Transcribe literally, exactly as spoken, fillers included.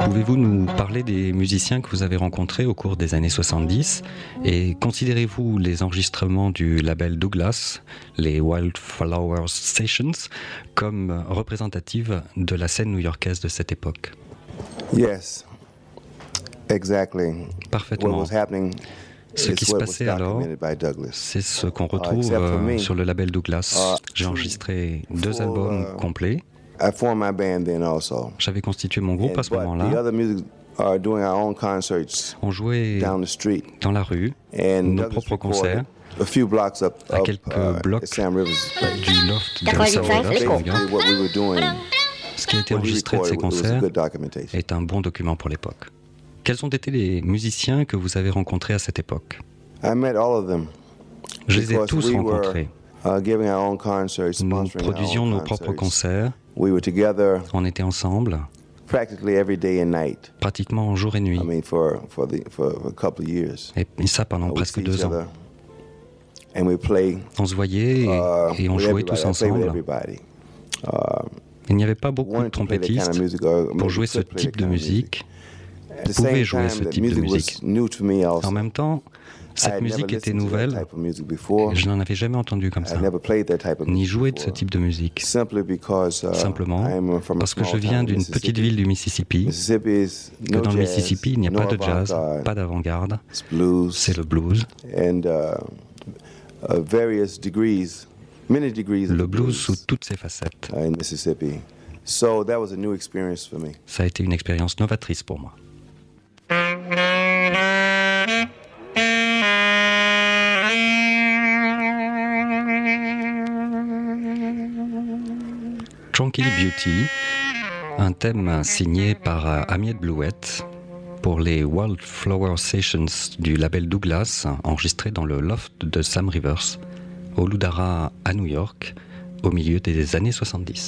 Pouvez-vous nous parler des musiciens que vous avez rencontrés au cours des années soixante-dix et considérez-vous les enregistrements du label Douglas, les Wildflower Sessions, comme représentatives de la scène new-yorkaise de cette époque? Yes, exactly. Parfaitement. What was happening Ce qui is se what was passait alors, documented by Douglas. c'est ce qu'on Uh, retrouve except for euh, me, sur le label Douglas. uh, J'ai enregistré deux full, albums uh, complets. I formed my band then also. J'avais constitué mon groupe And- à ce but the moment-là. other music are doing our own concerts On jouait down the street. dans la rue, And nos Douglas propres recorded concerts, a few blocks up, à up quelques uh, blocs at Sam Rivers' place. du loft de D'accord, Sam il fait Rivers, l'écho. à New York. Basically, what we were doing, Ce qui a été what he enregistré de ces recorded was a concerts good documentation. est un bon document pour l'époque. Quels ont été les musiciens que vous avez rencontrés à cette époque? I met all of them. Je les ai because tous we rencontrés. were, uh, giving our own concerts, Nous sponsoring our produisions own nos propres concerts. concerts, We were together on était ensemble, practically every day and night. pratiquement jour et nuit, I mean, for for the for a couple of years. et et ça pendant Uh, we presque see each deux ans. other, and we play. On se voyait et, uh, et on with jouait everybody. tous I play with ensemble. everybody. Uh, Il n'y avait pas beaucoup de wanted to play that kind of trompettistes music, or maybe pour jouer ce could play that type de kind of music. musique. At the pouvaient same jouer time, ce that type de music was musique. new to me also. En même temps, I cette had musique never était listened to that nouvelle type of music before. et je n'en avais jamais entendu comme ça, I never played that type of ni music joué de ce before. type de musique. Simply because uh, Simplement I am from a parce que je small viens town in d'une Mississippi. petite ville du Mississippi, Mississippi is que no dans le jazz, Mississippi, il n'y a no pas de jazz, avant-garde, pas d'avant-garde, it's blues, c'est le blues. and uh, uh, various degrees, many degrees of Le the blues sous toutes ses facettes. uh, in Mississippi. So that was a new experience for me. Ça a été une expérience novatrice pour moi. Tranquil Beauty, un thème signé par euh, Amiette Blouette pour les Wildflower Sessions du label Douglas, enregistré dans le loft de Sam Rivers, au Ludara à New York, au milieu des années soixante-dix.